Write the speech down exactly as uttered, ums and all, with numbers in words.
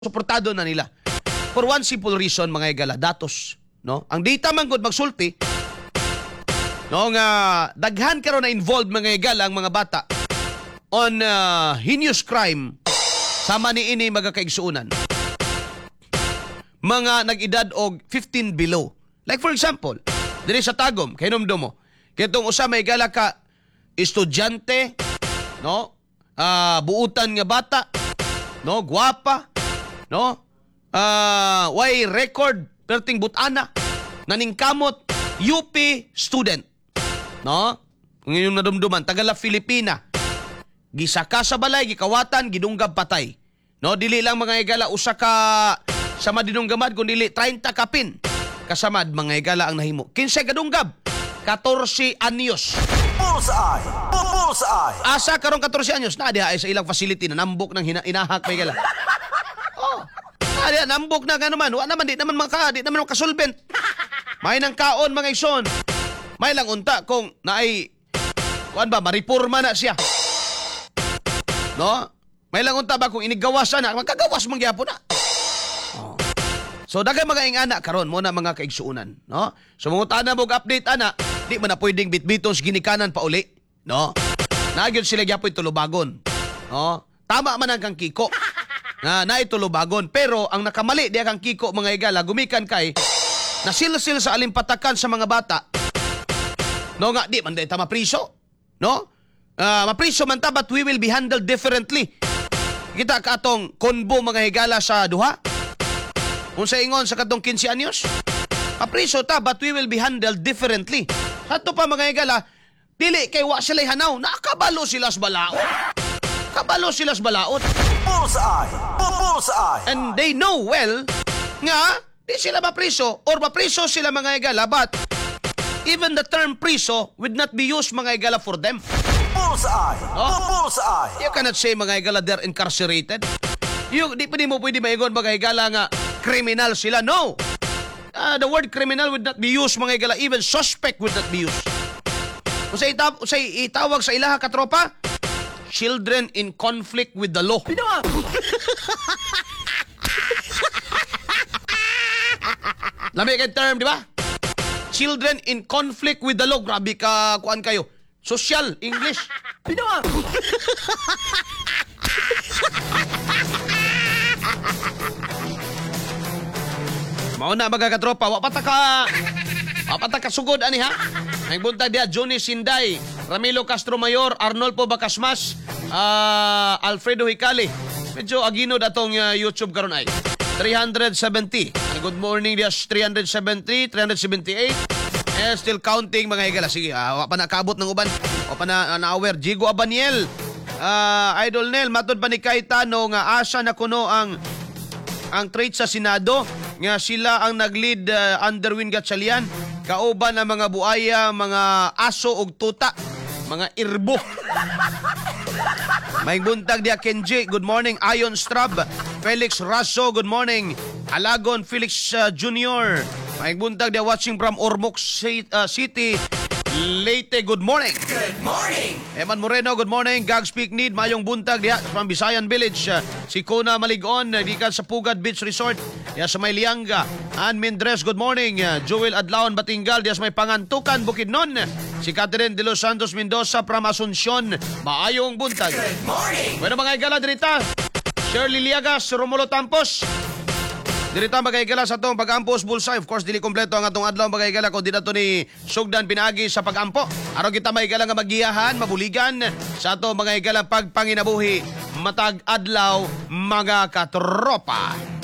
suportado na nila. For one simple reason, mga igala, datos. No? Ang data man gud magsulti, no, nga daghan karon na involved mga igala ang mga bata on uh, heinous crime sama ni ini magakaigsuunan. Mga nag-edad og fifteen below. Like for example, diri sa Tagum, kay Numdumo, kitong usa may igala ka estudyante, no? Uh, buutan nga bata, no, gwapa, no? Uh, way record perting butana, naningkamot, U P student, no? Ngayon nadumduman, Tagala Filipina. Gisaka sa balay, gikawatan, gidunggab patay. No, dili lang mga igala usa ka sa madinunggamad kun dili thirty kapin. Kasamad mga igala ang nahimo. kinse gadunggab, fourteen anyos. Bullseye! Bullseye! Asa karon fourteen anyos na diha ay sa ilang facility na nambok ng hina inahak mga igala. Oh. Ay, nambok na gano man. Wa naman, di naman maka, di naman makasolvent. May nang kaon, mga ison. May lang unta kung naay, kuan ba, maripurma na siya. No? May lang unta ba kung inigawasan na, magkagawas mong gyapon na. Oh. So, dagay mga ingana karon mo na mga kaigsuunan. No? So, mga na mong update, ana, di man na pwedeng bitbitong ginikanan pa uli. No? Nagyon sila gyapon tulubagon. No? Tama man ang kang kiko. Na naitulubagon. Pero ang nakamali di kang kiko mga igala, gumikan kay nasilsil sa alimpatakan sa mga bata. No nga, di man dahil ta mapriso. No? Uh, mapriso man ta, but we will be handled differently. Kita ka atong konbo mga higala sa duha. Kung sa ingon sa katong fifteen anyos, mapriso ta, but we will be handled differently. Sa ito pa mga higala, dili kay wa sila'y hanaw, nakabalo sila sa balaot. Kabalo sila sa balaot. Bullseye! Bullseye! And they know well nga di sila mapriso or mapriso sila mga igala, but even the term priso would not be used mga igala for them. Bullseye! Oh? Bullseye! You cannot say mga igala they're incarcerated. You, di pa di mo pwede maigon mga igala nga criminal sila. No! Uh, the word criminal would not be used mga igala. Even suspect would not be used. Kung sa, ita sa itawag sa ilaha katropa, children in conflict with the law. Lamig ang term, di ba? Children in conflict with the law. Grabe ka, kuan kayo. Social, English. Mauna magagatropa. Wapata ka, wapata ka sugod, ani ha? Ang buntag dia, Johnny Sinday, Ramilo Castro Mayor, Arnolfo Bacasmas, uh, Alfredo Hicali. Medyo agino datong uh, YouTube karon ay. three seventy. Good morning, dia three seventy, three seventy-eight. Eh, still counting mga higala. Sige, uh, wa pa nakabot ng uban. O pa na, uh, na-aware. Jigo Abaniel, uh, Idol Nel, matod pa ni Cayetano nga asa na kuno ang ang trade sa Senado nga sila ang nag-lead uh, under Win Gatchalian. Kauban ang mga buaya, mga aso ug tuta, mga irbo. May buntag dia Kenji, good morning. Ayon Strab, Felix Raso, good morning. Alagon Felix uh, Junior May buntag dia watching from Ormoc City, Leyte, good morning. Good morning! Eman Moreno, good morning. Gag Speak Need, mayong buntag dia from Bisayan Village. Uh, si Kona Maligon, gikan sa Pugad Beach Resort, dia sa may Lianga. Ann Mindres, good morning. Uh, Joel Adlaon Batingal, dia sa may Pangantukan, Bukidnon. Si Catherine De Los Santos Mendoza from Asuncion, maayong buntag. Good morning! Bueno mga igala dirita, Shirley Liagas, Romulo Tampos. Dirita mga igala sa itong pag-ampos Bullseye. Of course, dili kompleto ang atong adlaw mga igala kung di na ito ni Sugdan pinagi sa pag-ampo. Araw kita mga igala nga magiyahan, mabuligan sa itong mga igala pagpanginabuhi matag adlaw mga katropa.